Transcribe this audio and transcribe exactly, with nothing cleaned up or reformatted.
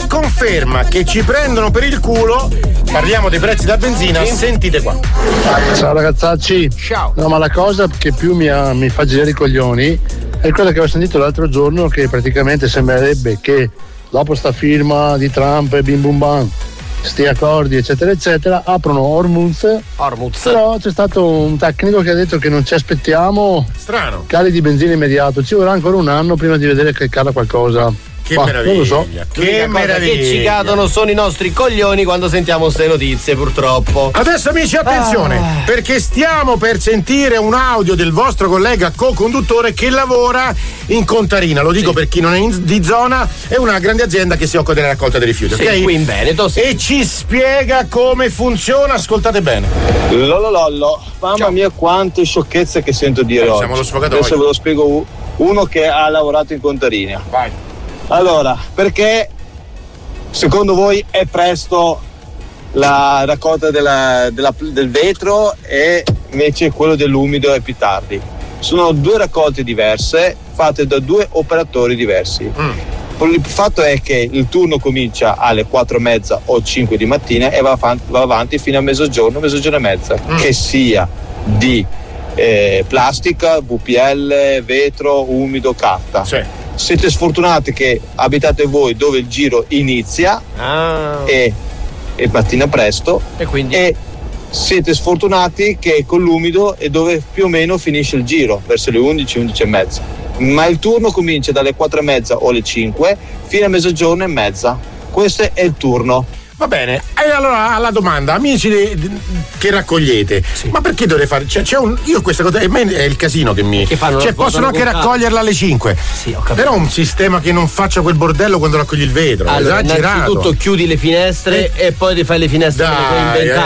a conferma che ci prendono per il culo, parliamo dei prezzi della benzina, sì. Sentite qua. Ciao ragazzacci. Ciao. No, ma la cosa che più mi, ha, mi fa girare i coglioni è quella che ho sentito l'altro giorno, che praticamente sembrerebbe che dopo sta firma di Trump e bim bum bam, sti accordi eccetera eccetera, aprono Hormuz. Hormuz. Però c'è stato un tecnico che ha detto che non ci aspettiamo strano cali di benzina immediato, ci vorrà ancora un anno prima di vedere che cala qualcosa. Che Ma, meraviglia, non lo so. che meraviglia. Che ci cadono sono i nostri coglioni quando sentiamo queste notizie, purtroppo. Adesso amici attenzione, ah. perché stiamo per sentire un audio del vostro collega co-conduttore che lavora in Contarina, lo dico sì. per chi non è in, di zona, è una grande azienda che si occupa della raccolta dei rifiuti, sì, ok? Qui in Veneto sì. E ci spiega come funziona, ascoltate bene. Lollo lollo, mamma Ciao. mia quante sciocchezze che sento dire oggi. Siamo lo sfogatoio. Adesso ve lo spiego uno che ha lavorato in Contarina. Vai. Allora, perché secondo voi è presto la raccolta della, della, del vetro e invece quello dell'umido è più tardi? Sono due raccolte diverse fatte da due operatori diversi. Mm. Il fatto è che il turno comincia alle quattro e mezza o cinque di mattina e va avanti, va avanti fino a mezzogiorno, mezzogiorno e mezza, mm. che sia di eh, plastica, V P L, vetro, umido, carta. Sì. Siete sfortunati che abitate voi dove il giro inizia ah. e, e mattina presto e quindi e siete sfortunati che con l'umido è dove più o meno finisce il giro, verso le undici, undici e mezza, ma il turno comincia dalle quattro e mezza o le cinque fino a mezzogiorno e mezza. Questo è il turno. Va bene, e allora alla domanda, amici de, de, che raccogliete, sì. ma perché dovrei fare? Cioè, c'è un. Io questa cosa, è il casino che mi. Che fanno, cioè, possono anche raccoglierla alle cinque. Sì, ho capito. Però un sistema che non faccia quel bordello quando raccogli il vetro. Allora, esagerato. innanzitutto chiudi le finestre sì. e poi ti fai le finestre. Dai,